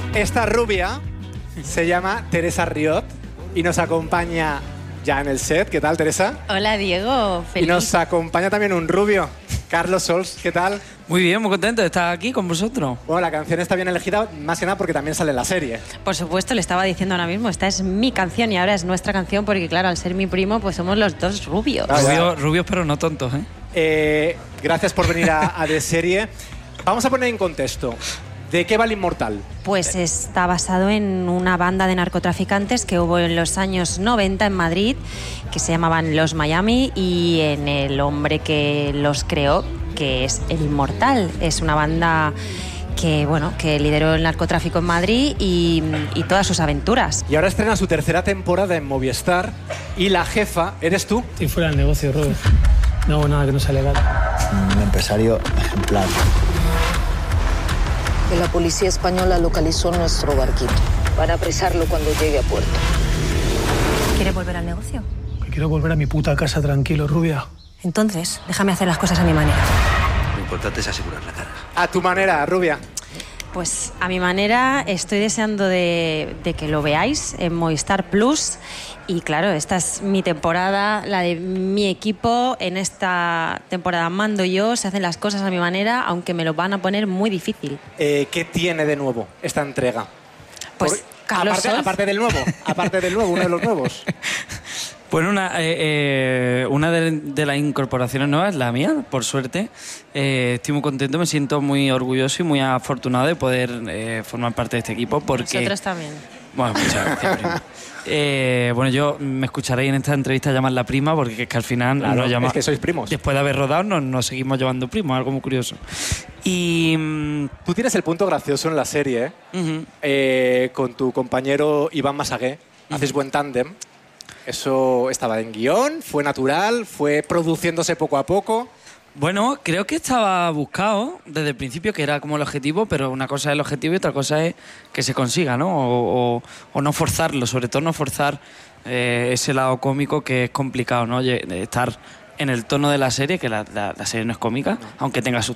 Esta rubia se llama Teresa Riot y nos acompaña ya en el set. ¿Qué tal, Teresa? Hola, Diego. Feliz. Y nos acompaña también un rubio, Carlos Sols. ¿Qué tal? Muy bien, muy contento de estar aquí con vosotros. Bueno, la canción está bien elegida, más que nada porque también sale en la serie. Por supuesto, le estaba diciendo ahora mismo, esta es mi canción y ahora es nuestra canción porque, claro, al ser mi primo, pues somos los dos rubios. Rubios, pero no tontos, ¿eh? Gracias por venir a De Serie. Vamos a poner en contexto. ¿De qué va El Inmortal? Pues está basado en una banda de narcotraficantes que hubo en los años 90 en Madrid, que se llamaban Los Miami, y en el hombre que los creó, que es El Inmortal. Es una banda que, bueno, que lideró el narcotráfico en Madrid y todas sus aventuras. Y ahora estrena su tercera temporada en Movistar y la jefa eres tú. Estoy fuera del negocio, Robert. No hago nada que no sea legal. Un empresario en plan. Que la policía española localizó nuestro barquito para apresarlo cuando llegue a puerto. ¿Quieres volver al negocio? Que quiero volver a mi puta casa tranquilo, rubia. Entonces, déjame hacer las cosas a mi manera. Lo importante es asegurar la cara. A tu manera, rubia. Pues a mi manera, estoy deseando de que lo veáis en Movistar Plus. Y claro, esta es mi temporada, la de mi equipo. En esta temporada mando yo, se hacen las cosas a mi manera, aunque me lo van a poner muy difícil. ¿Qué tiene de nuevo esta entrega? Pues Carlos Sols. Aparte del nuevo, uno de los nuevos. Bueno, una de las incorporaciones nuevas es la mía, por suerte. Estoy muy contento, me siento muy orgulloso y muy afortunado de poder formar parte de este equipo. Porque... Nosotros también. Bueno, muchas gracias, prima. Bueno, yo me escucharéis en esta entrevista llamar la prima, porque es que al final claro, nos llama... es que sois primos. Después de haber rodado nos seguimos llamando primos, algo muy curioso. Y... Tú tienes el punto gracioso en la serie, con tu compañero Iván Masagué. Haces buen tándem. ¿Eso estaba en guión? ¿Fue natural? ¿Fue produciéndose poco a poco? Bueno, creo que estaba buscado desde el principio, que era como el objetivo, pero una cosa es el objetivo y otra cosa es que se consiga, ¿no? O no forzarlo, sobre todo no forzar ese lado cómico que es complicado, ¿no? Estar en el tono de la serie, que la serie no es cómica, aunque tenga sus